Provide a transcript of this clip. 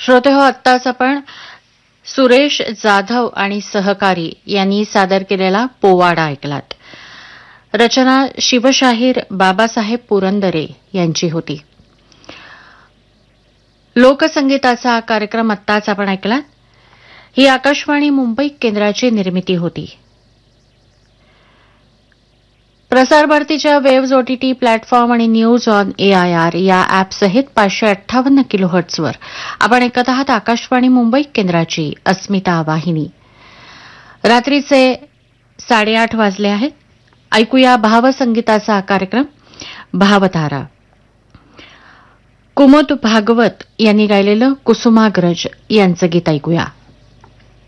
श्रोते हो, आत्ताच आपण सुरेश जाधव आणि सहकारी यांनी सादर केलेला पोवाडा ऐकलात. रचना शिवशाहीर बाबासाहेब पुरंदरे यांची होती. लोकसंगीताचा हा कार्यक्रम आत्ताच आपण ऐकलात. ही आकाशवाणी मुंबई केंद्राची निर्मिती होती. प्रसार भारतीच्या वेव्हज ओटीटी प्लॅटफॉर्म आणि न्यूज ऑन एआयआर या ॲपसहित 558 किलोहर्ट्झवर आपण ऐकत आहात आकाशवाणी मुंबई केंद्राची अस्मिता वाहिनी. रात्रीचे 8:30 वाजले आहेत. ऐकूया भावसंगीताचा कार्यक्रम भावतारा. कुमुद भागवत यांनी गायलेलं कुसुमाग्रज यांचं गीत ऐकूया.